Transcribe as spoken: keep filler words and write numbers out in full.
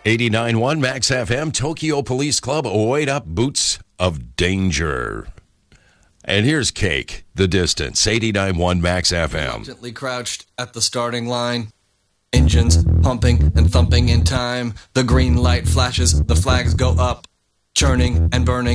eighty-nine point one Max F M, Tokyo Police Club, wait up, boots of danger. And here's Cake, The Distance, eighty-nine point one Max F M. Gently crouched at the starting line. Engines pumping and thumping in time. The green light flashes, the flags go up. Churning and burning.